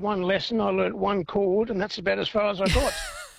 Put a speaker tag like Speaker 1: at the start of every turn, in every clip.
Speaker 1: one lesson. I learnt one chord, and that's about as far as I got.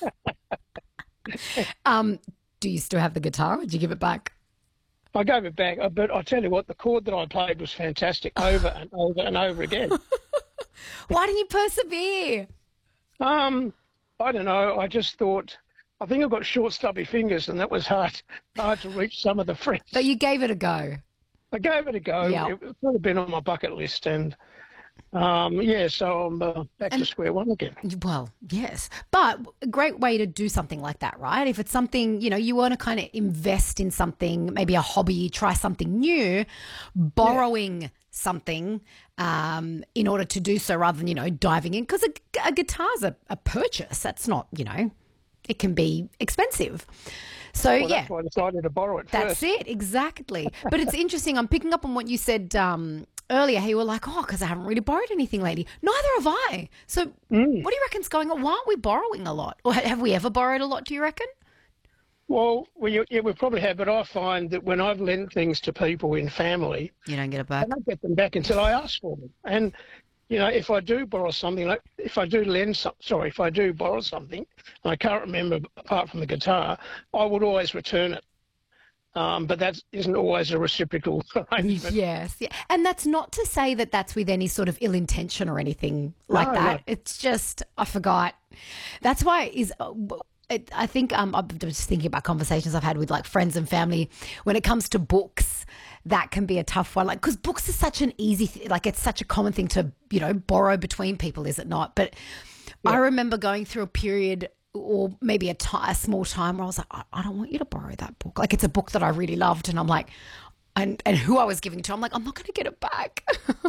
Speaker 2: Do you still have the guitar, or did you give it back?
Speaker 1: I gave it back, but I tell you what, the chord that I played was fantastic over and over and over again.
Speaker 2: Why didn't you persevere?
Speaker 1: I don't know. I just thought, I think I've got short, stubby fingers, and that was hard to reach some of the frets.
Speaker 2: But you gave it a go.
Speaker 1: I gave it a go.
Speaker 2: Yeah.
Speaker 1: It would have been on my bucket list, and so I'm back to square one again.
Speaker 2: Well, yes. But a great way to do something like that, right? If it's something, you want to kind of invest in something, maybe a hobby, try something new, borrowing something in order to do so rather than, diving in. Because a guitar's a purchase. That's not, it can be expensive. So,
Speaker 1: Well, that's why I decided to borrow it
Speaker 2: That's
Speaker 1: first.
Speaker 2: it, exactly. But it's interesting. I'm picking up on what you said earlier. You were like, because I haven't really borrowed anything lately. Neither have I. So what do you reckon's going on? Why aren't we borrowing a lot? Or have we ever borrowed a lot, do you reckon?
Speaker 1: Well, we probably have, but I find that when I've lent things to people in family,
Speaker 2: You don't get it
Speaker 1: I
Speaker 2: back.
Speaker 1: don't get them back until I ask for them. And, if I do borrow something, if I do borrow something, and I can't remember apart from the guitar, I would always return it. But that isn't always a reciprocal arrangement.
Speaker 2: Yes. Yeah. And that's not to say that that's with any sort of ill intention or anything like
Speaker 1: No,
Speaker 2: that.
Speaker 1: no.
Speaker 2: It's just, I forgot. That's why I think I'm just thinking about conversations I've had with like friends and family when it comes to books. That can be a tough one, because books are such an easy, it's such a common thing to, borrow between people, is it not? But I remember going through a period or maybe a small time where I was like, I don't want you to borrow that book. Like, it's a book that I really loved. And I'm like, and who I was giving it to, I'm like, I'm not going to get it back.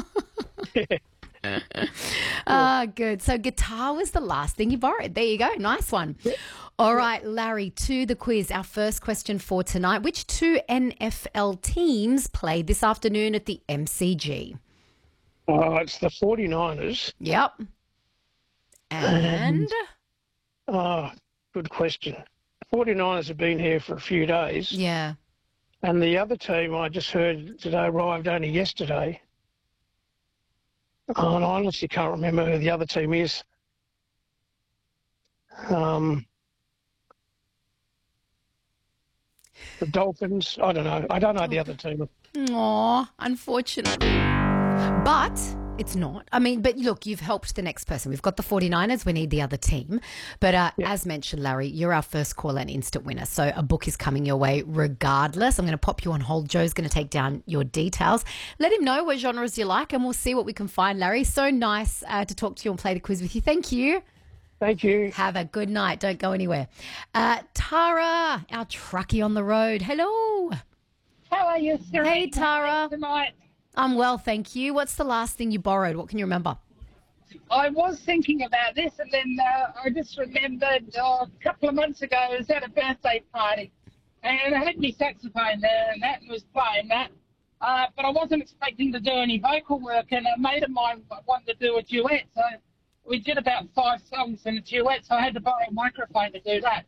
Speaker 2: Good. So guitar was the last thing you borrowed. There you go. Nice one. All right, Larry, to the quiz. Our first question for tonight. Which two NFL teams played this afternoon at the MCG?
Speaker 1: It's the 49ers.
Speaker 2: Yep. And?
Speaker 1: Good question. 49ers have been here for a few days.
Speaker 2: Yeah.
Speaker 1: And the other team I just heard today arrived only yesterday. And I honestly can't remember who the other team is. The Dolphins. I don't know. I don't know the other team.
Speaker 2: Aw, unfortunately. But it's not. I mean, but look, you've helped the next person. We've got the 49ers. We need the other team. But as mentioned, Larry, you're our first caller and instant winner. So a book is coming your way regardless. I'm going to pop you on hold. Joe's going to take down your details. Let him know what genres you like and we'll see what we can find, Larry. So nice to talk to you and play the quiz with you. Thank you.
Speaker 1: Thank you.
Speaker 2: Have a good night. Don't go anywhere. Tara, our truckie on the road. Hello.
Speaker 3: How are you, Serena?
Speaker 2: Hey, Tara.
Speaker 3: Tonight,
Speaker 2: I'm well, thank you. What's the last thing you borrowed? What can you remember?
Speaker 3: I was thinking about this, and then I just remembered a couple of months ago I was at a birthday party, and I had my saxophone there, and that was playing that. But I wasn't expecting to do any vocal work, and a mate of mine wanted to do a duet, so we did about 5 songs in a duet, so I had to borrow a microphone to do that.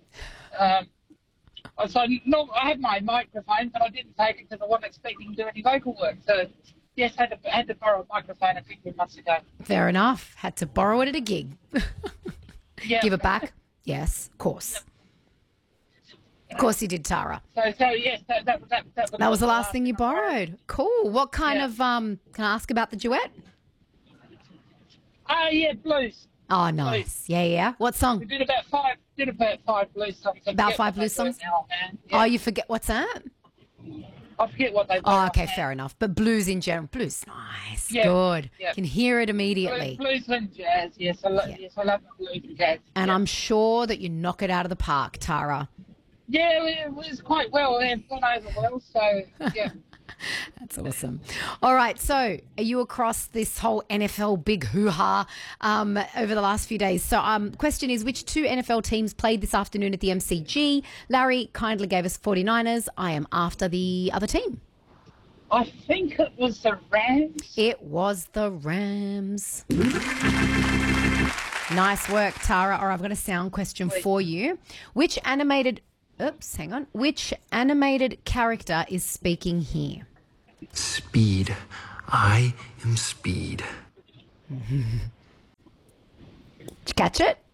Speaker 3: So no, I had my microphone, but I didn't take it because I wasn't expecting to do any vocal work. So yes, I had to borrow a microphone a few months ago.
Speaker 2: Fair enough. Had to borrow it at a gig.
Speaker 3: Yeah.
Speaker 2: Give it back? Yes, of course. Of course you did, Tara.
Speaker 3: So yes,
Speaker 2: That was the last thing you borrowed. Cool. What kind of, can I ask about the duet?
Speaker 3: Yeah, blues.
Speaker 2: Oh, nice. Yeah. What song?
Speaker 3: We did about five blues songs.
Speaker 2: About 5 blues songs?
Speaker 3: Now, man. Yeah.
Speaker 2: Oh, you forget, what's that?
Speaker 3: I forget what they were.
Speaker 2: Oh, okay, fair enough. But blues in general. Blues, nice.
Speaker 3: Yeah,
Speaker 2: Good.
Speaker 3: yeah.
Speaker 2: Can hear it immediately.
Speaker 3: Blues and jazz, yes. I love blues and jazz.
Speaker 2: And I'm sure that you knock it out of the park, Tara.
Speaker 3: Yeah, it was quite well. It went over well, so, yeah.
Speaker 2: That's awesome. All right, so are you across this whole NFL big hoo-ha over the last few days? So question is, which two NFL teams played this afternoon at the MCG? Larry kindly gave us 49ers. I am after the other team.
Speaker 3: I think it was the Rams.
Speaker 2: It was the Rams. Nice work, Tara. All right, I've got a sound question for you. Which animated character is speaking here?
Speaker 4: Speed. I am speed.
Speaker 2: Did you catch it?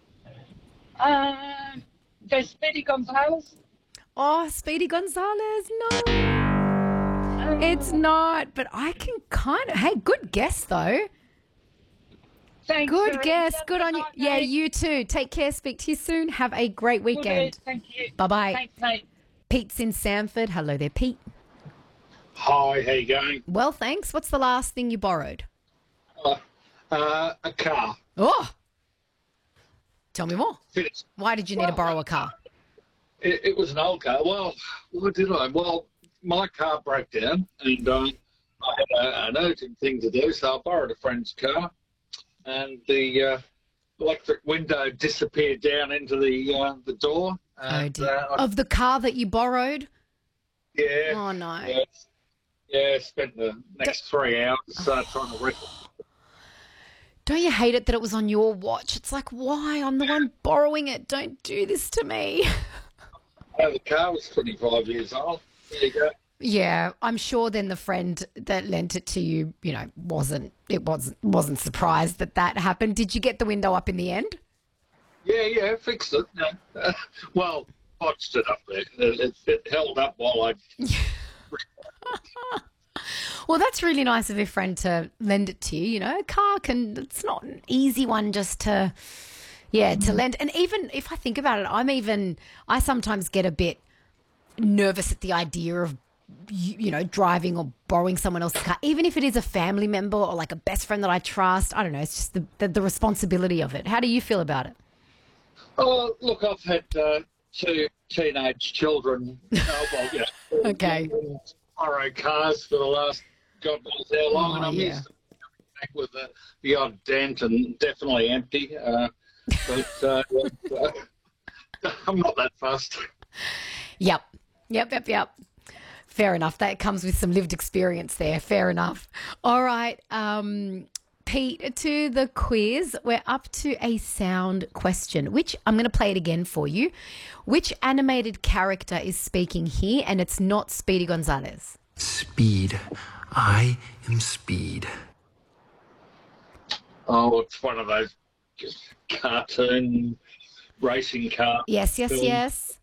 Speaker 3: Go Speedy Gonzales.
Speaker 2: Oh, Speedy Gonzales. No, it's not. But I can kind of. Hey, good guess though.
Speaker 3: Thanks.
Speaker 2: Good
Speaker 3: Serena.
Speaker 2: guess. Good on you.
Speaker 3: Night,
Speaker 2: Yeah,
Speaker 3: mate.
Speaker 2: you too. Take care. Speak to you soon. Have a great
Speaker 3: Will do.
Speaker 2: weekend.
Speaker 3: Thank you.
Speaker 2: Bye-bye.
Speaker 3: Thanks, mate.
Speaker 2: Pete's in Sanford. Hello there, Pete.
Speaker 4: Hi, how you going?
Speaker 2: Well, thanks. What's the last thing you borrowed?
Speaker 4: A car.
Speaker 2: Oh, tell me more.
Speaker 4: Finished.
Speaker 2: Why did you need to borrow a car?
Speaker 4: It was an old car. Well, what did I? Well, my car broke down, and I had an urgent thing to do, so I borrowed a friend's car, and the electric window disappeared down into the door.
Speaker 2: Oh
Speaker 4: And,
Speaker 2: dear. Of the car that you borrowed?
Speaker 4: yeah.
Speaker 2: Oh no.
Speaker 4: Yeah, spent the next 3 hours trying to wreck it.
Speaker 2: Don't you hate it that it was on your watch? It's like, why? I'm the one borrowing it. Don't do this to me.
Speaker 4: The car was 25 years old. There you go.
Speaker 2: Yeah, I'm sure then the friend that lent it to you, wasn't surprised that happened. Did you get the window up in the end?
Speaker 4: Yeah, fixed it. Yeah. Well, botched it up there. It held up while I...
Speaker 2: Well, that's really nice of your friend to lend it to you. You know, a car it's not an easy one just to lend. And even if I think about it, I sometimes get a bit nervous at the idea of, driving or borrowing someone else's car, even if it is a family member or like a best friend that I trust. I don't know. It's just the responsibility of it. How do you feel about it?
Speaker 4: Oh, look, I've had 2 teenage children.
Speaker 2: Okay.
Speaker 4: Borrow cars for the last God knows how long, and I'm used to back with the odd dent and definitely empty. But I'm not that fussed.
Speaker 2: Yep. Fair enough. That comes with some lived experience there. Fair enough. All right. Pete, to the quiz. We're up to a sound question, which I'm going to play it again for you. Which animated character is speaking here? And it's not Speedy Gonzales.
Speaker 5: Speed. I am Speed.
Speaker 4: Oh, it's one of those cartoon racing car.
Speaker 2: Yes.
Speaker 4: films.
Speaker 2: Yes.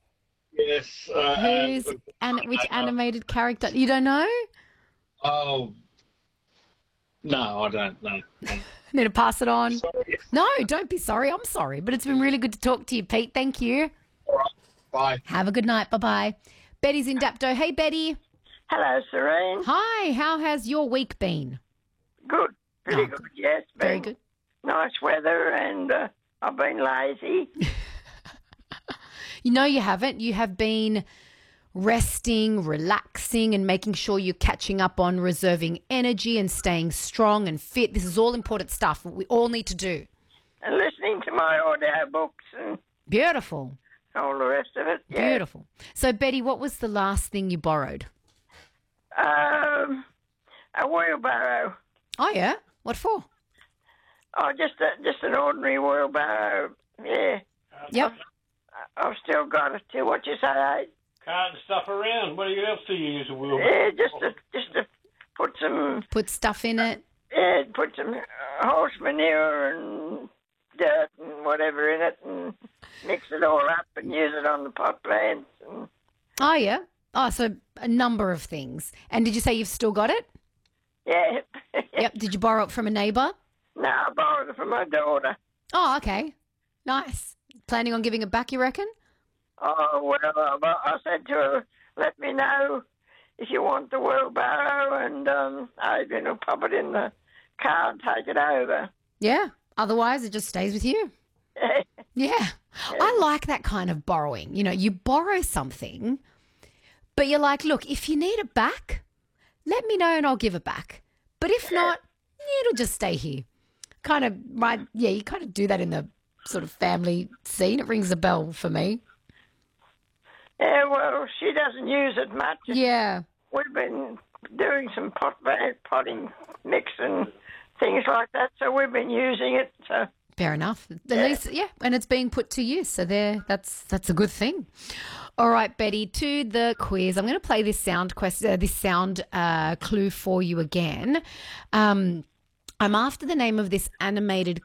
Speaker 2: Which animated character? You don't know?
Speaker 4: Oh, no, I don't know.
Speaker 2: Need to pass it on.
Speaker 4: Sorry.
Speaker 2: No, don't be sorry. I'm sorry. But it's been really good to talk to you, Pete. Thank you.
Speaker 4: All right, bye.
Speaker 2: Have a good night. Bye-bye. Betty's in Dapto. Hey, Betty.
Speaker 6: Hello, Serene.
Speaker 2: Hi. How has your week been?
Speaker 6: Good. Pretty
Speaker 2: Oh,
Speaker 6: good, yes.
Speaker 2: Very
Speaker 6: Been
Speaker 2: good.
Speaker 6: Nice weather, and I've been lazy.
Speaker 2: You know you haven't. You have been resting, relaxing, and making sure you're catching up on reserving energy and staying strong and fit. This is all important stuff we all need to do.
Speaker 6: And listening to my audio books and
Speaker 2: Beautiful.
Speaker 6: all the rest of it. Yeah.
Speaker 2: Beautiful. So, Betty, what was the last thing you borrowed?
Speaker 6: A wheelbarrow.
Speaker 2: Oh, yeah? What for?
Speaker 6: Oh, just an ordinary wheelbarrow. Yeah.
Speaker 2: Yep.
Speaker 6: I've still got it too. What you say, eh?
Speaker 7: Carting stuff around. What else do you use a wheelbarrow?
Speaker 6: Yeah, just to put some
Speaker 2: Put stuff in it.
Speaker 6: put some horse manure and dirt and whatever in it, and mix it all up and use it on the pot plants. And
Speaker 2: Oh, yeah. Oh, so a number of things. And did you say you've still got it?
Speaker 6: yeah.
Speaker 2: Yep. Did you borrow it from a neighbour?
Speaker 6: No, I borrowed it from my daughter.
Speaker 2: Oh, okay. Nice. Planning on giving it back, you reckon?
Speaker 6: Oh, well, I said to her, let me know if you want the wheelbarrow, and Adrian will pop it in the car and take it over.
Speaker 2: Yeah. Otherwise, it just stays with you. Yeah. I like that kind of borrowing. You know, you borrow something, but you're like, look, if you need it back, let me know and I'll give it back. But if not, it'll just stay here. Kind of, right? Yeah, you kind of do that in the sort of family scene. It rings a bell for me.
Speaker 6: Yeah, well, she doesn't use it much.
Speaker 2: Yeah.
Speaker 6: We've been doing some potting mix and things like that, so we've been using it. So
Speaker 2: Fair enough. At least, yeah, and it's being put to use. So that's a good thing. All right, Betty, to the quiz. I'm going to play this sound clue for you again. I'm after the name of this animated